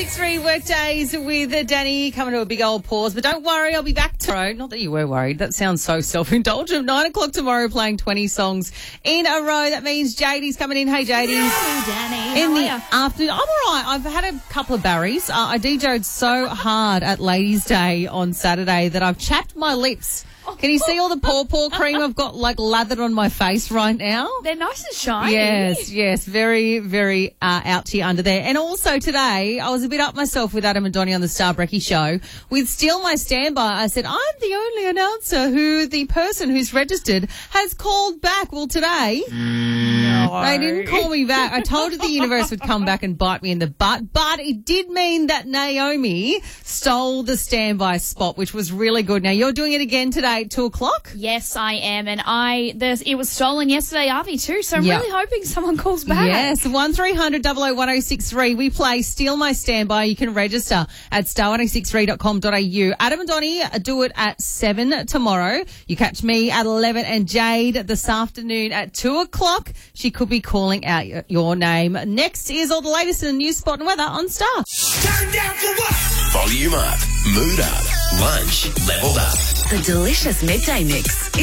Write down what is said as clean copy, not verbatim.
106.3 Workdays with Danny coming to a big old pause. But don't worry, I'll be back tomorrow. Not that you were worried. That sounds so self-indulgent. 9 o'clock tomorrow playing 20 songs in a row. That means JD's coming in. Hey, JD. Hey, Danny. In How the are ya? afternoon. I'm all right. I've had a couple of Barrys. I DJ'd so hard at Ladies' Day on Saturday that I've chapped my lips. Can you see all the paw cream I've got lathered on my face right now? They're nice and shiny. Yes. Very, very out to you under there. And also today, I was a bit up myself with Adam and Donnie on the Star Brecky show. With Steal My Standby, I said, I'm the only announcer who the person who's registered has called back. Well, today, they didn't call me back. I told you the universe would come back and bite me in the butt, but it did mean that Naomi stole the standby spot, which was really good. Now, you're doing it again today at 2 o'clock? Yes, I am. And it was stolen yesterday, Avi, too. So I'm Yep. really hoping someone calls back. Yes, 1300 001063. We play Steal My Standby. You can register at star1063.com.au. Adam and Donnie do it at 7 tomorrow. You catch me at 11 and Jade this afternoon at 2 o'clock. She could be calling out your name. Next is all the latest in the news, spot and weather on Star. Turn down for what? Volume up, mood up, lunch leveled up. The delicious midday mix.